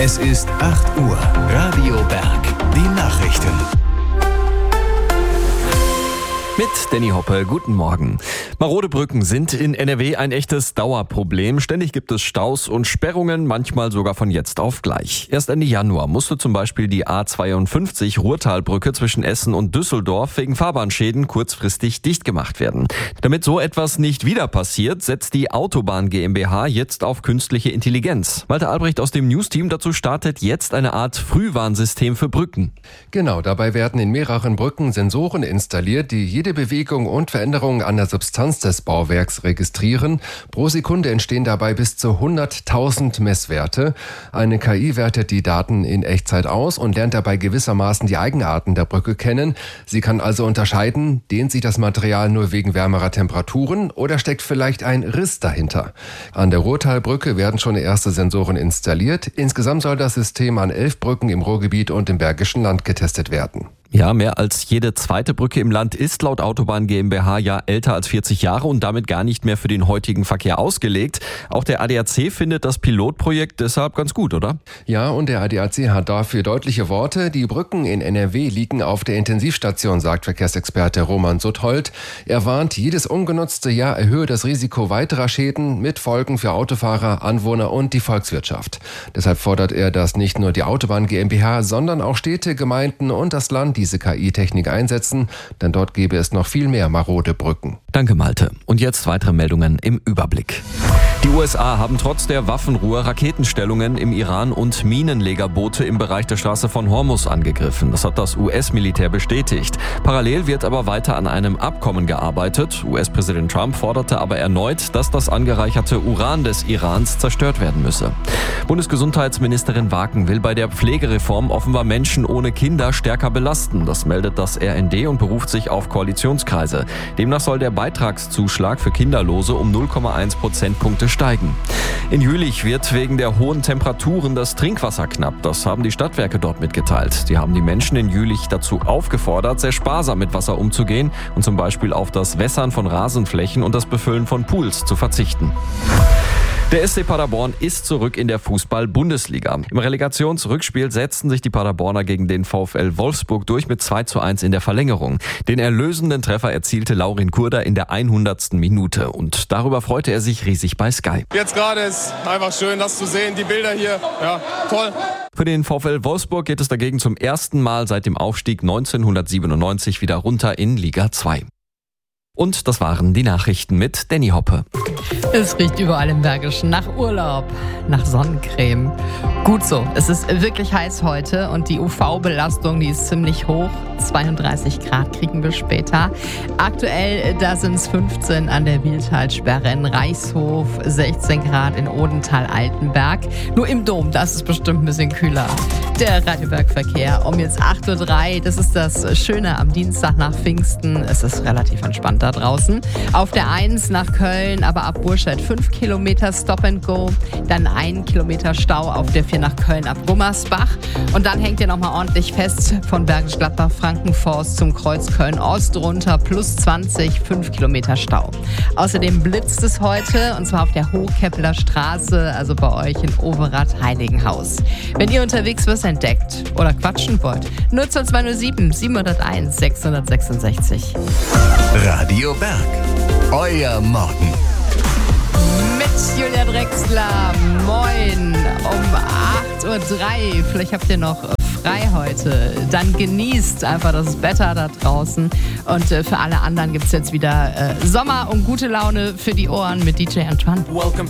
Es ist 8 Uhr. Radio Berg. Die Nachrichten. Mit Danny Hoppe, guten Morgen. Marode Brücken sind in NRW ein echtes Dauerproblem. Ständig gibt es Staus und Sperrungen, manchmal sogar von jetzt auf gleich. Erst Ende Januar musste zum Beispiel die A52 Ruhrtalbrücke zwischen Essen und Düsseldorf wegen Fahrbahnschäden kurzfristig dicht gemacht werden. Damit so etwas nicht wieder passiert, setzt die Autobahn GmbH jetzt auf künstliche Intelligenz. Malte Albrecht aus dem News-Team dazu startet jetzt eine Art Frühwarnsystem für Brücken. Genau, dabei werden in mehreren Brücken Sensoren installiert, die jede Bewegung und Veränderung an der Substanz des Bauwerks registrieren. Pro Sekunde entstehen dabei bis zu 100.000 Messwerte. Eine KI wertet die Daten in Echtzeit aus und lernt dabei gewissermaßen die Eigenarten der Brücke kennen. Sie kann also unterscheiden, dehnt sich das Material nur wegen wärmerer Temperaturen oder steckt vielleicht ein Riss dahinter. An der Ruhrtalbrücke werden schon erste Sensoren installiert. Insgesamt soll das System an 11 Brücken im Ruhrgebiet und im Bergischen Land getestet werden. Ja, mehr als jede zweite Brücke im Land ist laut Autobahn GmbH ja älter als 40 Jahre und damit gar nicht mehr für den heutigen Verkehr ausgelegt. Auch der ADAC findet das Pilotprojekt deshalb ganz gut, oder? Ja, und der ADAC hat dafür deutliche Worte. Die Brücken in NRW liegen auf der Intensivstation, sagt Verkehrsexperte Roman Suthold. Er warnt, jedes ungenutzte Jahr erhöhe das Risiko weiterer Schäden mit Folgen für Autofahrer, Anwohner und die Volkswirtschaft. Deshalb fordert er, dass nicht nur die Autobahn GmbH, sondern auch Städte, Gemeinden und das Land diese KI-Technik einsetzen, denn dort gäbe es noch viel mehr marode Brücken. Danke, Malte. Und jetzt weitere Meldungen im Überblick. Die USA haben trotz der Waffenruhe Raketenstellungen im Iran und Minenlegerboote im Bereich der Straße von Hormuz angegriffen. Das hat das US-Militär bestätigt. Parallel wird aber weiter an einem Abkommen gearbeitet. US-Präsident Trump forderte aber erneut, dass das angereicherte Uran des Irans zerstört werden müsse. Bundesgesundheitsministerin Waken will bei der Pflegereform offenbar Menschen ohne Kinder stärker belasten. Das meldet das RND und beruft sich auf Koalitionskreise. Demnach soll der Beitragszuschlag für Kinderlose um 0,1 Prozentpunkte steigen. In Jülich wird wegen der hohen Temperaturen das Trinkwasser knapp. Das haben die Stadtwerke dort mitgeteilt. Die haben die Menschen in Jülich dazu aufgefordert, sehr sparsam mit Wasser umzugehen und zum Beispiel auf das Wässern von Rasenflächen und das Befüllen von Pools zu verzichten. Der SC Paderborn ist zurück in der Fußball-Bundesliga. Im Relegationsrückspiel setzten sich die Paderborner gegen den VfL Wolfsburg durch mit 2:1 in der Verlängerung. Den erlösenden Treffer erzielte Laurin Kurda in der 100. Minute und darüber freute er sich riesig bei Sky. Jetzt gerade ist einfach schön, das zu sehen, die Bilder hier, ja, toll. Für den VfL Wolfsburg geht es dagegen zum ersten Mal seit dem Aufstieg 1997 wieder runter in Liga 2. Und das waren die Nachrichten mit Danny Hoppe. Es riecht überall im Bergischen nach Urlaub, nach Sonnencreme. Gut so, es ist wirklich heiß heute und die UV-Belastung, die ist ziemlich hoch. 32 Grad kriegen wir später. Aktuell, da sind es 15 an der Wildtalsperre in Reichshof, 16 Grad in Odenthal-Altenberg. Nur im Dom, das ist bestimmt ein bisschen kühler. Der Radioberg-Verkehr um jetzt 8:03 Uhr, das ist das Schöne am Dienstag nach Pfingsten. Es ist relativ entspannt da draußen. Auf der 1 nach Köln, aber ab Burscheid 5 Kilometer Stop and Go. Dann 1 Kilometer Stau auf der 4 nach Köln ab Gummersbach. Und dann hängt ihr nochmal ordentlich fest von Bergisch Gladbach, Frankenforst zum Kreuz Köln-Ost runter. Plus 20, 5 Kilometer Stau. Außerdem blitzt es heute und zwar auf der Hochkeppeler Straße, also bei euch in Overath-Heiligenhaus. Wenn ihr unterwegs was entdeckt oder quatschen wollt, 02207 701 666. Radio Berg. Euer Morgen. Mit Julia Drechsler. Moin. Um 8:03 Uhr. Vielleicht habt ihr noch frei heute. Dann genießt einfach das Wetter da draußen. Und für alle anderen gibt es jetzt wieder Sommer und gute Laune für die Ohren mit DJ Antoine.